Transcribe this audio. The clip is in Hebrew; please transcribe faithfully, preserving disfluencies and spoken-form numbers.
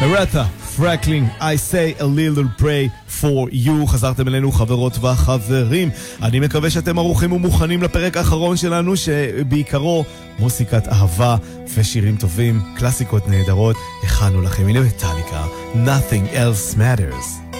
ארתה פרקלינג, I say a little pray for you. חזרתם אלינו חברות וחברים, אני מקווה שאתם ערוכים ומוכנים לפרק האחרון שלנו, שבעיקרו מוסיקת אהבה ושירים טובים, קלאסיקות נהדרות הכנו לכם. הנה מטאליקה, Nothing Else Matters.